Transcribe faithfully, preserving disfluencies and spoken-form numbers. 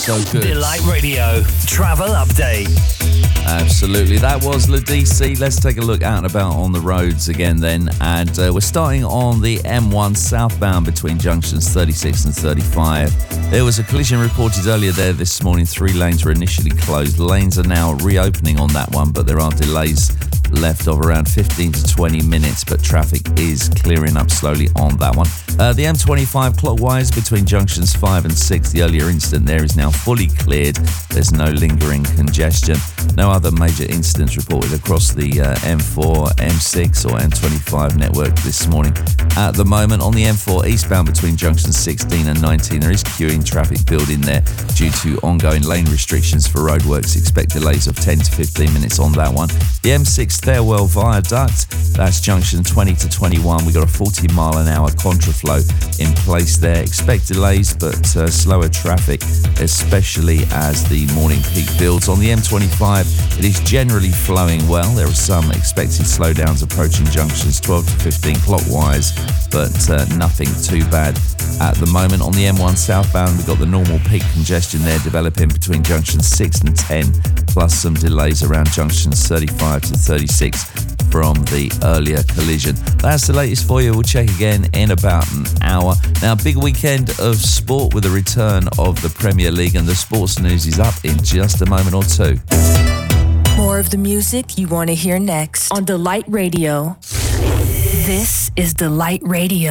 so good. Delight Radio travel update. Absolutely, that was La D C. Let's take a look out and about on the roads again then. And uh, we're starting on the M one southbound between junctions thirty-six and thirty-five. There was a collision reported earlier there this morning. Three lanes were initially closed. Lanes are now reopening on that one, but there are delays left of around fifteen to twenty minutes, but traffic is clearing up slowly on that one. Uh, the M twenty-five clockwise between junctions five and six, the earlier incident there is now fully cleared. There's no lingering congestion. No other major incidents reported across the uh, M four, M six or M twenty-five network this morning. At the moment on the M four eastbound between junctions sixteen and nineteen, there is queuing traffic building there due to ongoing lane restrictions for roadworks. Expect delays of ten to fifteen minutes on that one. The M six Therwell Viaduct, that's junction twenty to twenty-one. We got a forty mile an hour contraflow in place there. Expect delays but uh, slower traffic, especially as the morning peak builds. On the M twenty-five, it is generally flowing well. There are some expected slowdowns approaching junctions twelve to fifteen clockwise, but uh, nothing too bad at the moment. On the M one southbound, we've got the normal peak congestion there developing between junctions six and ten, plus some delays around junctions thirty-five to thirty-six from the earlier collision. That's the latest for you. We'll check again in about an hour. Now, big weekend of sport with the return of the Premier League, and the sports news is up in just a moment or two. More of the music you want to hear next on Delight Radio. This is Delight Radio.